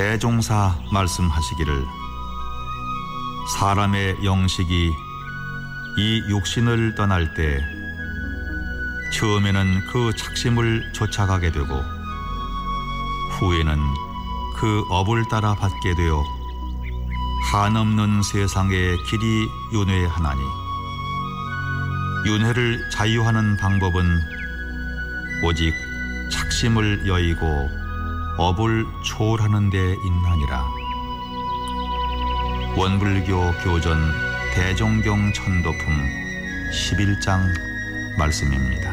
대종사 말씀하시기를 사람의 영식이 이 육신을 떠날 때 처음에는 그 착심을 쫓아가게 되고 후에는 그 업을 따라 받게 되어 한없는 세상에 길이 윤회하나니 윤회를 자유하는 방법은 오직 착심을 여의고 업을 초월하는 데 있나니라. 원불교 교전 대종경 천도품 11장 말씀입니다.